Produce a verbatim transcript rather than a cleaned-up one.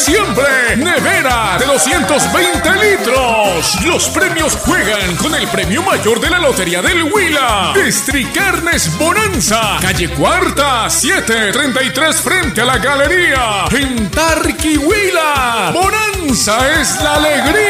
siempre. Nevera de doscientos veinte litros. Los premios juegan con el premio mayor de la Lotería del Huila. Estricarnes Bonanza, calle Cuarta, siete treinta y tres frente a la galería. En Tarqui, Huila. Bonanza es la alegría.